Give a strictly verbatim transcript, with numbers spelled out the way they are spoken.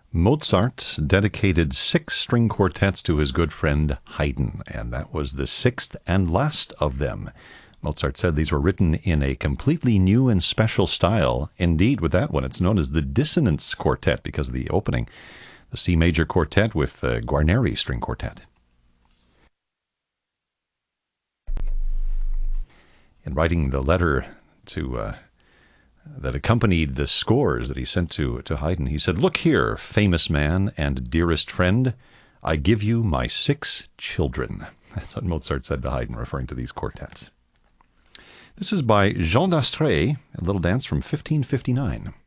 Mozart dedicated six string quartets to his good friend Haydn, and that was the sixth and last of them. Mozart said these were written in a completely new and special style. Indeed, with that one, it's known as the Dissonance Quartet because of the opening, the C major quartet with the Guarneri string quartet. In writing the letter to uh, that accompanied the scores that he sent to, to Haydn, he said, "Look here, famous man and dearest friend, I give you my six children." That's what Mozart said to Haydn, referring to these quartets. This is by Jean d'Astrée, a little dance from fifteen fifty-nine.